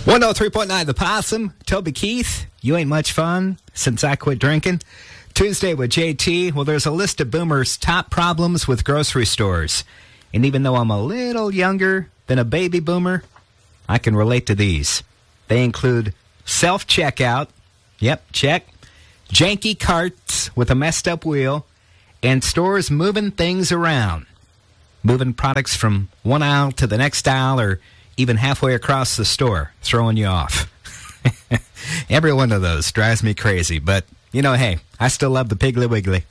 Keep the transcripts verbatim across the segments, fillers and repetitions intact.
one oh three point nine The Possum, Toby Keith. You ain't much fun since I quit drinking. Tuesday with J T. Well, there's a list of boomers' top problems with grocery stores. And even though I'm a little younger than a baby boomer, I can relate to these. They include self-checkout. Yep, check. Janky carts with a messed up wheel. And stores moving things around. Moving products from one aisle to the next aisle or even halfway across the store, throwing you off. Every one of those drives me crazy, but, you know, hey, I still love the Piggly Wiggly.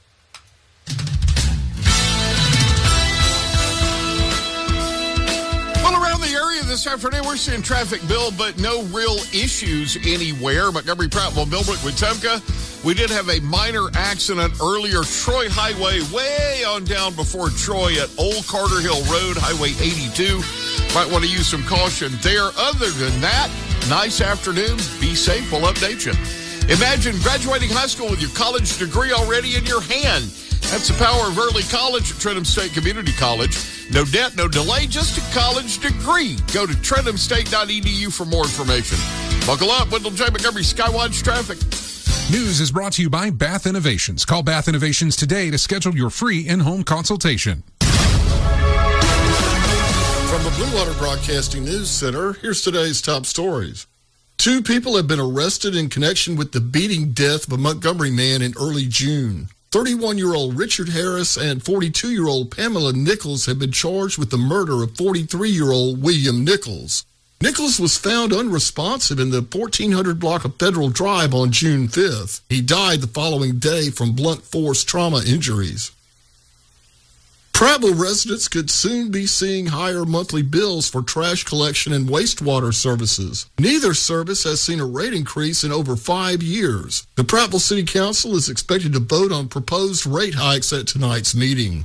Well, around the area this afternoon, we're seeing traffic build, but no real issues anywhere. Montgomery, Prattville, Millbrook, Wetumpka. We did have a minor accident earlier. Troy Highway way on down before Troy at Old Carter Hill Road, Highway eighty-two. Might want to use some caution there. Other than that, nice afternoon. Be safe. We'll update you. Imagine graduating high school with your college degree already in your hand. That's the power of early college at Trenton State Community College. No debt, no delay, just a college degree. Go to trenton state dot e d u for more information. Buckle up. Wendell J. Montgomery, Skywatch Traffic. News is brought to you by Bath Innovations. Call Bath Innovations today to schedule your free in-home consultation. From the Blue Water Broadcasting News Center, here's today's top stories. Two people have been arrested in connection with the beating death of a Montgomery man in early June. thirty-one-year-old Richard Harris and forty-two-year-old Pamela Nichols have been charged with the murder of forty-three-year-old William Nichols. Nichols was found unresponsive in the fourteen hundred block of Federal Drive on June fifth. He died the following day from blunt force trauma injuries. Prattville residents could soon be seeing higher monthly bills for trash collection and wastewater services. Neither service has seen a rate increase in over five years. The Prattville City Council is expected to vote on proposed rate hikes at tonight's meeting.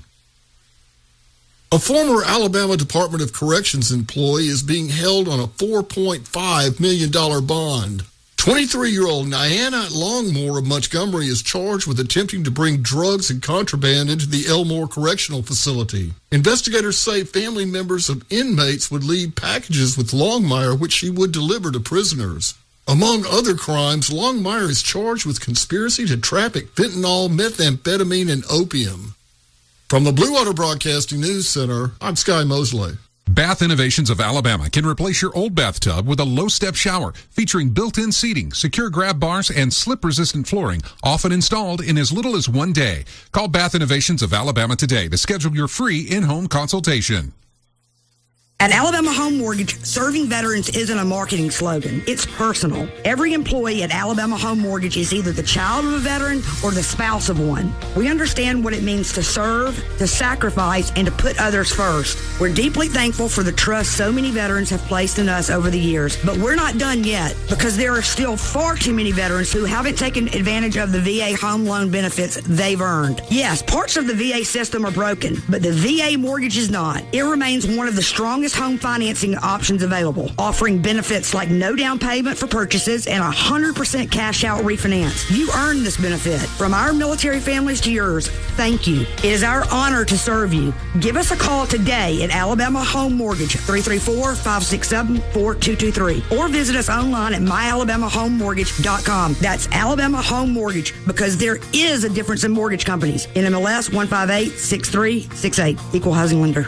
A former Alabama Department of Corrections employee is being held on a four point five million dollars bond. twenty-three-year-old Nyanna Longmore of Montgomery is charged with attempting to bring drugs and contraband into the Elmore Correctional Facility. Investigators say family members of inmates would leave packages with Longmire which she would deliver to prisoners. Among other crimes, Longmire is charged with conspiracy to traffic fentanyl, methamphetamine, and opium. From the Blue Water Broadcasting News Center, I'm Sky Mosley. Bath Innovations of Alabama can replace your old bathtub with a low-step shower featuring built-in seating, secure grab bars, and slip-resistant flooring, often installed in as little as one day. Call Bath Innovations of Alabama today to schedule your free in-home consultation. At Alabama Home Mortgage, serving veterans isn't a marketing slogan. It's personal. Every employee at Alabama Home Mortgage is either the child of a veteran or the spouse of one. We understand what it means to serve, to sacrifice, and to put others first. We're deeply thankful for the trust so many veterans have placed in us over the years, but we're not done yet because there are still far too many veterans who haven't taken advantage of the V A home loan benefits they've earned. Yes, parts of the V A system are broken, but the V A mortgage is not. It remains one of the strongest home financing options available, offering benefits like no down payment for purchases and one hundred percent cash out refinance. You earn this benefit. From our military families to yours, thank you. It is our honor to serve you. Give us a call today at Alabama Home Mortgage, three three four, five six seven, four two two three, or visit us online at my alabama home mortgage dot com. That's Alabama Home Mortgage, because there is a difference in mortgage companies. N M L S one five eight six three six eight, Equal Housing Lender.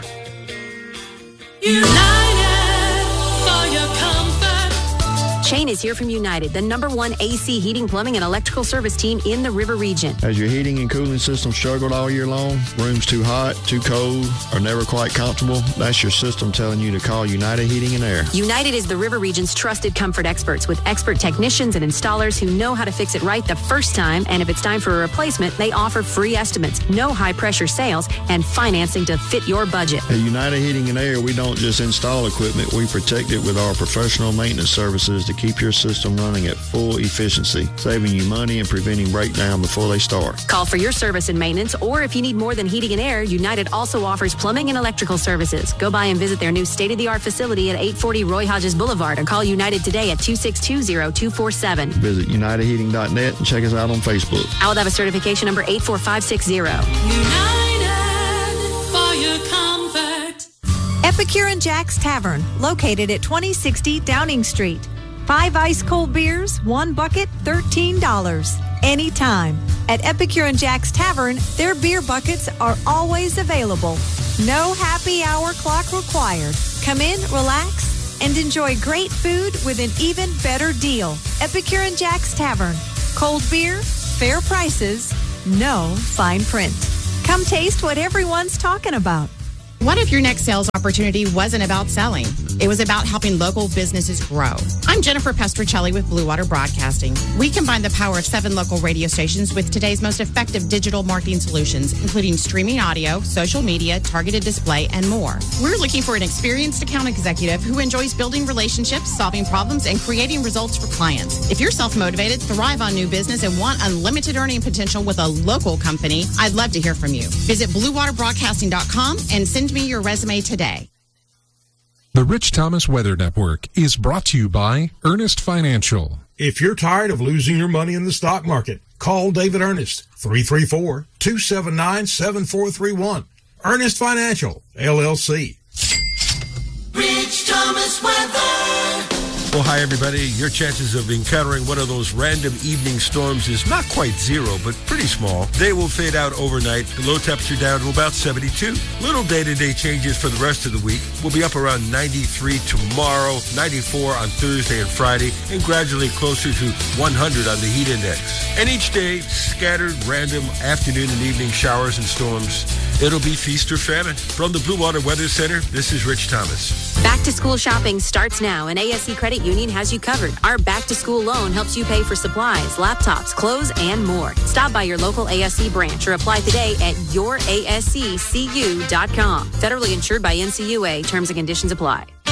United for your comfort. Shane is here from United, the number one A C heating, plumbing, and electrical service team in the River region. Has your heating and cooling system struggled all year long? Rooms too hot, too cold, or never quite comfortable? That's your system telling you to call United Heating and Air. United is the River region's trusted comfort experts with expert technicians and installers who know how to fix it right the first time. And if it's time for a replacement, they offer free estimates, no high-pressure sales, and financing to fit your budget. At United Heating and Air, we don't just install equipment, we protect it with our professional maintenance services to keep your system running at full efficiency, saving you money and preventing breakdown before they start. Call for your service and maintenance, or if you need more than heating and air, United also offers plumbing and electrical services. Go by and visit their new state-of-the-art facility at eight forty Roy Hodges Boulevard, or call United today at two six two zero two four seven. Visit united heating dot net and check us out on Facebook. Alabama certification number eight four five six zero. United for your comfort. Epicure and Jack's Tavern, located at twenty sixty Downing Street. Five ice cold beers, one bucket, thirteen dollars. Anytime. At Epicure and Jack's Tavern, their beer buckets are always available. No happy hour clock required. Come in, relax, and enjoy great food with an even better deal. Epicure and Jack's Tavern. Cold beer, fair prices, no fine print. Come taste what everyone's talking about. What if your next sales opportunity wasn't about selling? It was about helping local businesses grow. I'm Jennifer Pestricelli with Blue Water Broadcasting. We combine the power of seven local radio stations with today's most effective digital marketing solutions, including streaming audio, social media, targeted display, and more. We're looking for an experienced account executive who enjoys building relationships, solving problems, and creating results for clients. If you're self-motivated, thrive on new business, and want unlimited earning potential with a local company, I'd love to hear from you. Visit blue water broadcasting dot com and send me your resume today. The Rich Thomas Weather Network is brought to you by Ernest Financial. If you're tired of losing your money in the stock market, call David Ernest, three three four, two seven nine, seven four three one. Ernest Financial, L L C. Rich Thomas Weather. Well, hi, everybody. Your chances of encountering one of those random evening storms is not quite zero, but pretty small. They will fade out overnight. The low temperature down to about seventy-two. Little day-to-day changes for the rest of the week. We'll be up around ninety-three tomorrow, ninety-four on Thursday and Friday, and gradually closer to one hundred on the heat index. And each day, scattered random afternoon and evening showers and storms. It'll be feast or famine. From the Blue Water Weather Center, this is Rich Thomas. Back to school shopping starts now, and A S C Credit Union has you covered. Our back to school loan helps you pay for supplies, laptops, clothes, and more. Stop by your local A S C branch or apply today at your A S C C U dot com. Federally insured by N C U A. Terms and conditions apply.